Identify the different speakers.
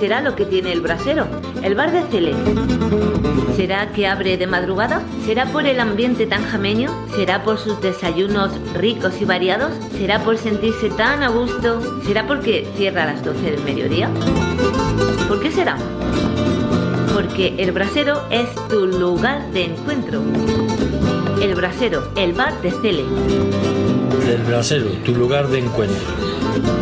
Speaker 1: será lo que tiene el brasero, el bar de Cele? ¿Será que abre de madrugada? ¿Será por el ambiente tan jameño? ¿Será por sus desayunos ricos y variados? ¿Será por sentirse tan a gusto? ¿Será porque cierra a las 12 del mediodía? ¿Por qué será? Porque el brasero es tu lugar de encuentro. El brasero, el bar de Cele.
Speaker 2: El brasero, tu lugar de encuentro.